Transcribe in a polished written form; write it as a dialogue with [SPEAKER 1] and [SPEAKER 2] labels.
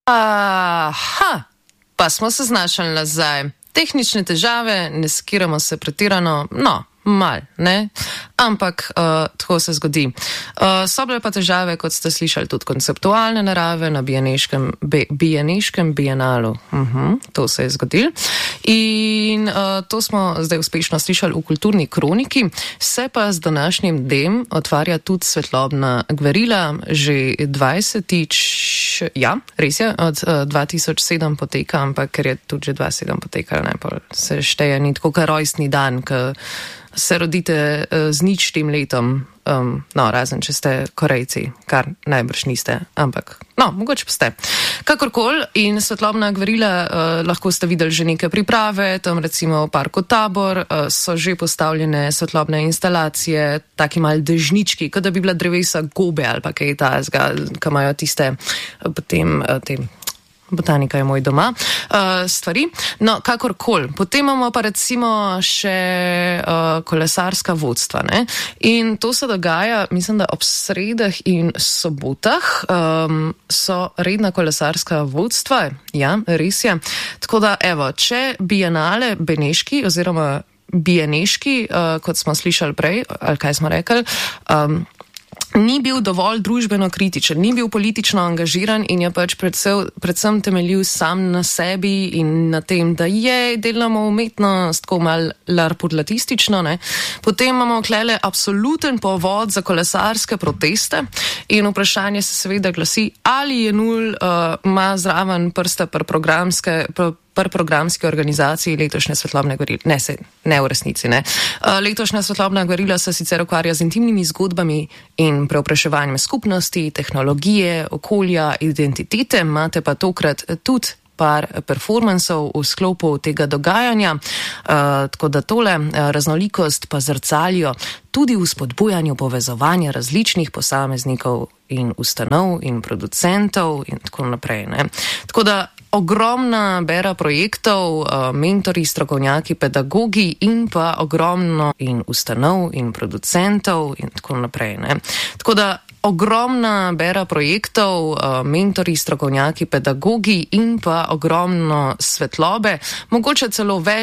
[SPEAKER 1] Aha, pa smo se znašali nazaj. Tehnične težave, ne skiramo se pretirano, no, mal, ne? Ampak tako se zgodi. So bile pa težave, kot ste slišali, tudi konceptualne narave na Bieneškem bienalu. To se je zgodilo. In to smo zdaj uspešno slišali v kulturni kroniki. Se pa z današnjim dnem otvarja tudi svetlobna gverila, že 20. Ja, res je, od 2007 poteka, ampak ker je tudi že 2007 potekal, ne, pa se šteje ni tako, kar rojstni dan, ko se rodite z nič tem letom, no, razen če ste Korejci, kar najbrž niste, ampak, no, mogoče pa ste. Kakorkoli, in svetlobna gverila, lahko ste videli že neke priprave, tam recimo v parku Tabor so že postavljene svetlobne instalacije, taki mali dežnički, kot da bi bila drevesa gobe ali pa kaj tazga, ki imajo tiste potem botanika je moj doma, stvari. No, kakorkoli. Potem imamo pa recimo še kolesarska vodstva, ne? In to se dogaja, mislim, da ob sredah in sobotah so redna kolesarska vodstva, ja, res je. Tako da, evo, če bienale beneški oziroma bieneški, kot smo slišali prej, ali kaj smo rekli, ni bil dovolj družbeno kritičen, ni bil politično angažiran in je pač predvsem temeljil sam na sebi in na tem, da delamo umetnost, tako malo larpurlatistično, ne. Potem imamo klele absoluten povod za kolesarske proteste in vprašanje se seveda glasi, ali je nul ima zraven prste pri programski organizaciji letošnje svetlobne gverila. Ne v resnici, ne. Letošnja svetlobna gverila se sicer ukvarja z intimnimi zgodbami in preopraševanjem skupnosti, tehnologije, okolja, identitete, imate pa tokrat tudi par performansov v sklopu tega dogajanja, tako da tole raznolikost pa zrcalijo tudi v spodbujanju povezovanja različnih posameznikov in ustanov in producentov in tako naprej, ne. Tako da ogromna bera projektov, mentori, strokovnjaki, pedagogi in pa ogromno in ustanov in producentov in tako naprej, ne. Tako da ogromna bera projektov, mentori, strokovnjaki, pedagogi in pa ogromno svetlobe, mogoče celo več